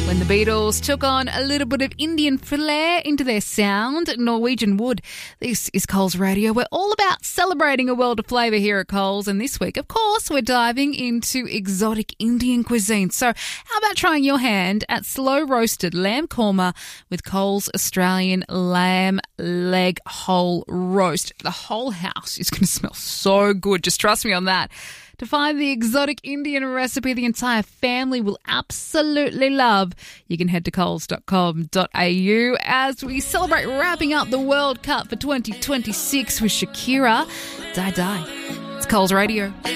When the Beatles took on a little bit of Indian flair into their sound, Norwegian wood. This is Coles Radio. We're all about celebrating a world of flavour here at Coles, and this week, of course, we're diving into exotic Indian cuisine. So how about trying your hand at slow-roasted lamb korma with Coles Australian lamb leg whole roast? The whole house is going to smell so good. Just trust me on that. To find the exotic Indian recipe the entire family will absolutely love, you can head to coles.com.au as we celebrate wrapping up the World Cup for 2026 with Shakira. Die Die. It's Coles Radio.